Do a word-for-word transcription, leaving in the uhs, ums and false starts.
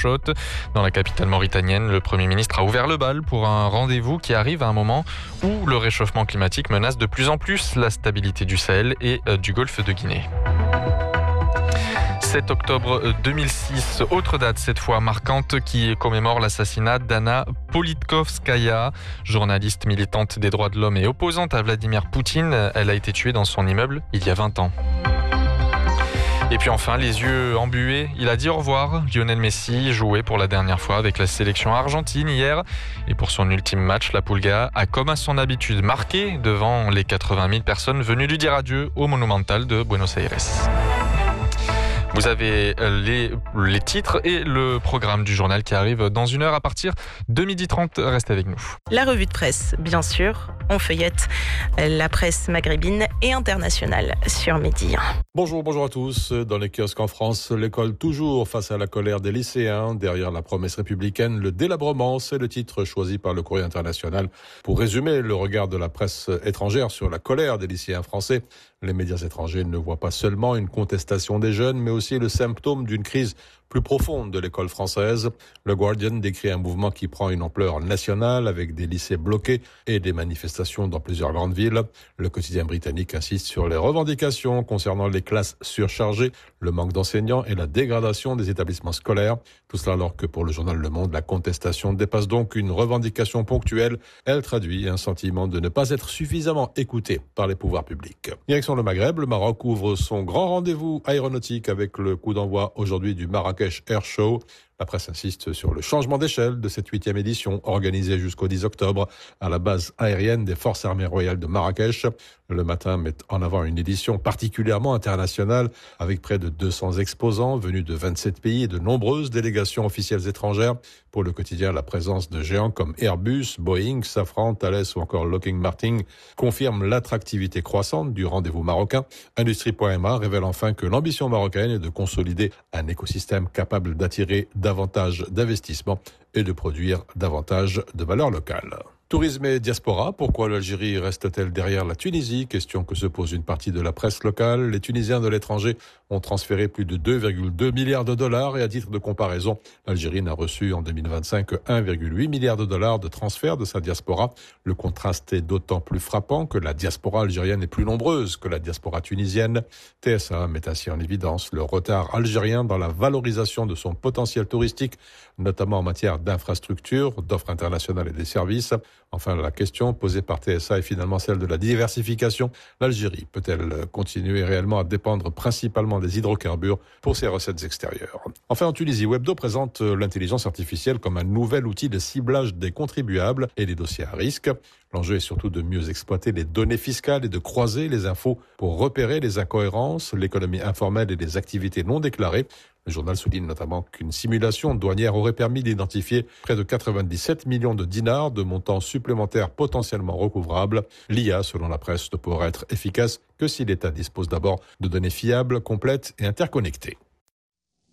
Nouakchott. Dans la capitale mauritanienne, le Premier ministre a ouvert le bal pour un rendez-vous qui arrive à un moment où le réchauffement climatique menace de plus en plus la stabilité du Sahel et du golfe de Guinée. sept octobre deux mille six, autre date cette fois marquante qui commémore l'assassinat d'Anna Politkovskaya, journaliste militante des droits de l'homme et opposante à Vladimir Poutine. Elle a été tuée dans son immeuble il y a vingt ans. Et puis enfin, les yeux embués, il a dit au revoir. Lionel Messi jouait pour la dernière fois avec la sélection argentine hier. Et pour son ultime match, la Pulga a, comme à son habitude, marqué devant les quatre-vingt mille personnes venues lui dire adieu au Monumental de Buenos Aires. Vous avez les, les titres et le programme du journal qui arrive dans une heure à partir de midi trente. Restez avec nous. La revue de presse, bien sûr. On feuillette la presse maghrébine et internationale sur Midi. Bonjour, bonjour à tous. Dans les kiosques en France, l'école toujours face à la colère des lycéens. Derrière la promesse républicaine, le délabrement, c'est le titre choisi par le Courrier international pour résumer le regard de la presse étrangère sur la colère des lycéens français. Les médias étrangers ne voient pas seulement une contestation des jeunes, mais aussi le symptôme d'une crise plus profonde de l'école française. Le Guardian décrit un mouvement qui prend une ampleur nationale avec des lycées bloqués et des manifestations dans plusieurs grandes villes. Le quotidien britannique insiste sur les revendications concernant les classes surchargées, le manque d'enseignants et la dégradation des établissements scolaires. Tout cela alors que pour le journal Le Monde, la contestation dépasse donc une revendication ponctuelle. Elle traduit un sentiment de ne pas être suffisamment écouté par les pouvoirs publics. Direction le Maghreb, le Maroc ouvre son grand rendez-vous aéronautique avec le coup d'envoi aujourd'hui du Marrakech Air Show. La presse insiste sur le changement d'échelle de cette huitième édition organisée jusqu'au dix octobre à la base aérienne des Forces armées royales de Marrakech. Le Matin met en avant une édition particulièrement internationale avec près de deux cents exposants venus de vingt-sept pays et de nombreuses délégations officielles étrangères. Pour le quotidien, la présence de géants comme Airbus, Boeing, Safran, Thales ou encore Lockheed Martin confirme l'attractivité croissante du rendez-vous marocain. Industrie point M A révèle enfin que l'ambition marocaine est de consolider un écosystème capable d'attirer davantage d'investissements et de produire davantage de valeur locale. Tourisme et diaspora, pourquoi l'Algérie reste-t-elle derrière la Tunisie? Question que se pose une partie de la presse locale. Les Tunisiens de l'étranger ont transféré plus de deux virgule deux milliards de dollars et à titre de comparaison, l'Algérie n'a reçu en deux mille vingt-cinq que un virgule huit milliard de dollars de transfert de sa diaspora. Le contraste est d'autant plus frappant que la diaspora algérienne est plus nombreuse que la diaspora tunisienne. T S A met ainsi en évidence le retard algérien dans la valorisation de son potentiel touristique, notamment en matière d'infrastructures, d'offres internationales et des services. Enfin, la question posée par T S A est finalement celle de la diversification. L'Algérie peut-elle continuer réellement à dépendre principalement des hydrocarbures pour ses recettes extérieures? Enfin, en Tunisie, Webdo présente l'intelligence artificielle comme un nouvel outil de ciblage des contribuables et des dossiers à risque. L'enjeu est surtout de mieux exploiter les données fiscales et de croiser les infos pour repérer les incohérences, l'économie informelle et les activités non déclarées. Le journal souligne notamment qu'une simulation douanière aurait permis d'identifier près de quatre-vingt-dix-sept millions de dinars de montants supplémentaires potentiellement recouvrables. L'I A, selon la presse, ne pourra être efficace que si l'État dispose d'abord de données fiables, complètes et interconnectées.